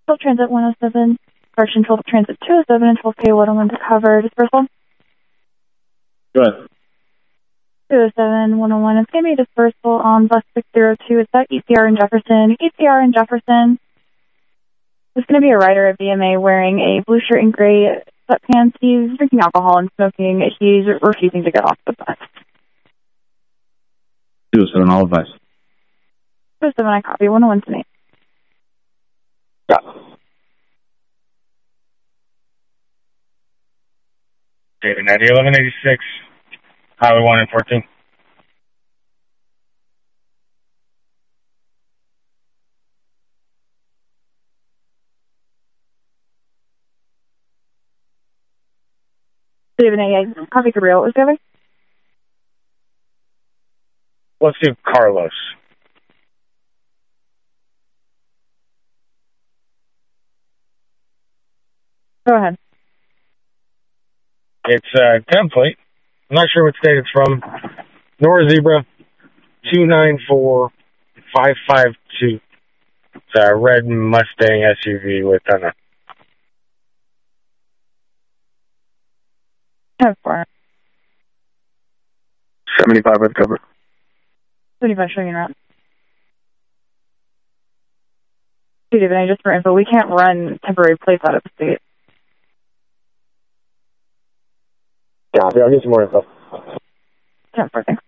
12 Transit 107, correction 12 Transit 207 and 12K Waterland to cover dispersal. Go ahead. 207 101. It's going to be a dispersal on bus 602. It's at ECR in Jefferson. ECR in Jefferson. There's going to be a rider at VMA wearing a blue shirt and gray sweatpants. He's drinking alcohol and smoking. He's refusing to get off the bus. 207, all advice. 207, I copy. 101 to me. Yeah. David 90, 1186, Highway 1 and 14. David 88, copy Gabriel. What was the other? Let's do Carlos. Go ahead. It's a template. I'm not sure what state it's from. Nora Zebra 294552. It's a red Mustang SUV with a 10-4. 75 with cover. 75 showing route. David, I just for info, we can't run temporary plates out of the state. Yeah, I'll get some more info. 10-4, thanks.